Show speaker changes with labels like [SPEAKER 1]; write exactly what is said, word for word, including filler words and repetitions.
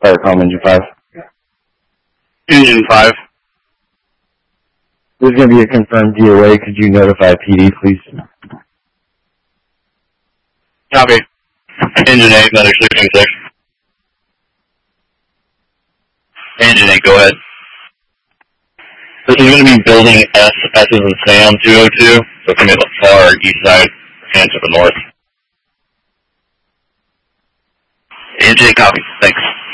[SPEAKER 1] Firecom Engine five.
[SPEAKER 2] Engine five.
[SPEAKER 1] This is going to be a confirmed D O A. Could you notify P D, please?
[SPEAKER 2] Copy. Engine eight, another sixteen six. Engine eight, go ahead. This is going to be building S, S is in Sam, two oh two, so it's going to be the far east side and to the north. Engine eight, copy. Thanks.